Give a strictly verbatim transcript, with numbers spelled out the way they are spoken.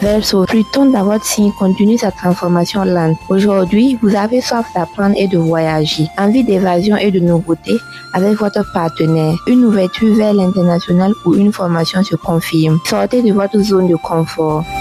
Verseau, Pluton dans votre signe continue sa transformation lente. Aujourd'hui, vous avez soif d'apprendre et de voyager, envie d'évasion et de nouveautés avec votre partenaire. Une ouverture vers l'international ou une formation se confirme. Sortez de votre zone de confort.